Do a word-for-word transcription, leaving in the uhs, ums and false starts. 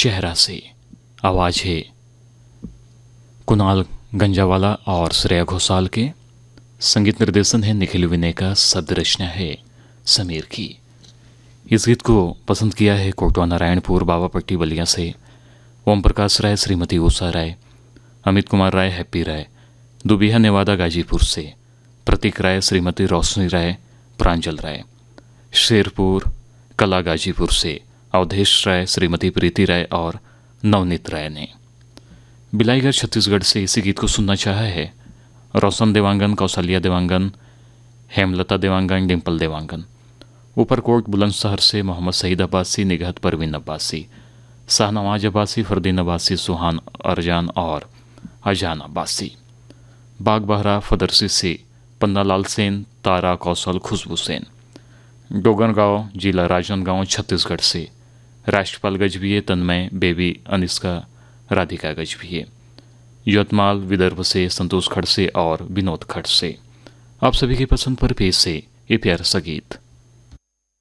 चेहरा से। आवाज है कुणाल गंजावाला और श्रेया घोषाल के। संगीत निर्देशन है निखिल विनय का। शब्द रचना है समीर की। इस गीत को पसंद किया है कोटवा नारायणपुर बाबापट्टी बलिया से ओम प्रकाश राय, श्रीमती उषा राय, अमित कुमार राय, हैप्पी राय, दुबिहा नेवादा गाजीपुर से प्रतीक राय, श्रीमती रोशनी राय, प्रांजल राय, शेरपुर कला गाजीपुर से अवधेश राय, श्रीमती प्रीति राय और नवनीत राय ने। बिलाईगढ़ छत्तीसगढ़ से इसी गीत को सुनना चाहा है रोशन देवांगन, कौशल्या देवांगन, हेमलता देवांगन, डिम्पल देवांगन। ऊपरकोट बुलंदशहर से मोहम्मद सईद अब्बासी, निगहत परवीन अब्बासी, शाहनवाज अब्बासी, फरदीन अब्बासी, सुहान अरजान और अजान अब्बासी। बागबहरा फदरसी से पन्नालाल सेन, तारा कौशल, खुशबू सेन। डोगरगांव जिला राजनांदगांव छत्तीसगढ़ से राष्ट्रपाल गजभिये, तन्मय, बेबी, अनिष्का, राधिका गजभिये। यवतमाल विदर्भ से संतोष खड़से और विनोद खड़से। आप सभी की पसंद पर पेश है ये प्यारा सा गीत।